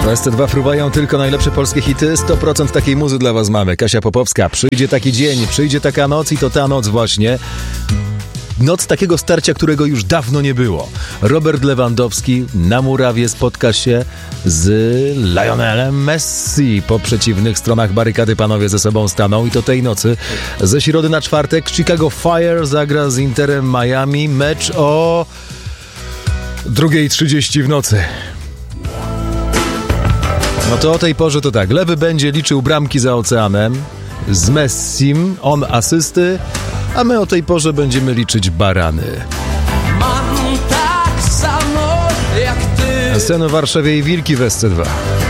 W SC2 fruwają tylko najlepsze polskie hity. 100% takiej muzy dla was mamy. Kasia Popowska. Przyjdzie taki dzień, przyjdzie taka noc i to ta noc właśnie. Noc takiego starcia, którego już dawno nie było. Robert Lewandowski na murawie spotka się z Lionelem Messi. Po przeciwnych stronach barykady panowie ze sobą staną i to tej nocy. Ze środy na czwartek Chicago Fire zagra z Interem Miami. Mecz o 2:30 w nocy. No to o tej porze to tak. Lewy będzie liczył bramki za oceanem z Messim, on asysty, a my o tej porze będziemy liczyć barany. Mam tak samo jak ty. Sceny w Warszawie i Wilki w SC2.